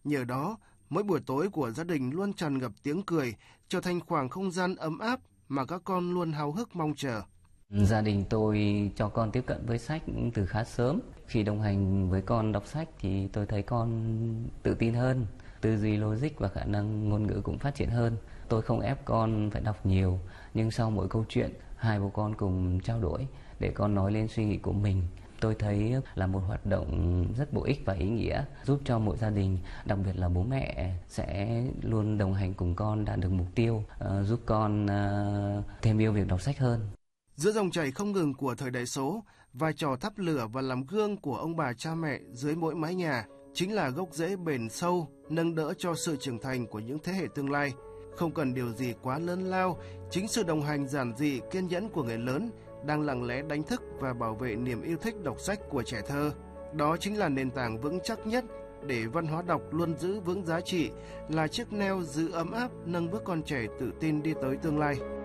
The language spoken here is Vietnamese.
Nhờ đó, mỗi buổi tối của gia đình luôn tràn ngập tiếng cười, trở thành khoảng không gian ấm áp mà các con luôn háo hức mong chờ. Gia đình tôi cho con tiếp cận với sách từ khá sớm. Khi đồng hành với con đọc sách thì tôi thấy con tự tin hơn, tư duy logic và khả năng ngôn ngữ cũng phát triển hơn. Tôi không ép con phải đọc nhiều, nhưng sau mỗi câu chuyện, hai bố con cùng trao đổi để con nói lên suy nghĩ của mình. Tôi thấy là một hoạt động rất bổ ích và ý nghĩa, giúp cho mỗi gia đình, đặc biệt là bố mẹ sẽ luôn đồng hành cùng con đạt được mục tiêu, giúp con thêm yêu việc đọc sách hơn. Giữa dòng chảy không ngừng của thời đại số, vai trò thắp lửa và làm gương của ông bà cha mẹ dưới mỗi mái nhà chính là gốc rễ bền sâu, nâng đỡ cho sự trưởng thành của những thế hệ tương lai. Không cần điều gì quá lớn lao, chính sự đồng hành giản dị, kiên nhẫn của người lớn đang lặng lẽ đánh thức và bảo vệ niềm yêu thích đọc sách của trẻ thơ. Đó chính là nền tảng vững chắc nhất để văn hóa đọc luôn giữ vững giá trị, là chiếc neo giữ ấm áp nâng bước con trẻ tự tin đi tới tương lai.